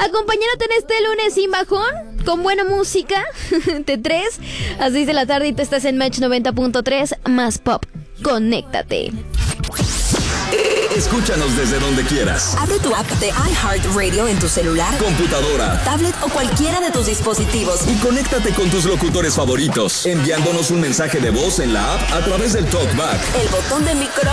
acompañándote en este lunes sin bajón, con buena música, de 3 a 6 de la tarde y tú estás en Match 90.3 más pop. Conéctate. Escúchanos desde donde quieras. Abre tu app de iHeartRadio en tu celular, computadora, tablet o cualquiera de tus dispositivos. Y conéctate con tus locutores favoritos, enviándonos un mensaje de voz en la app a través del TalkBack. El botón de micrófono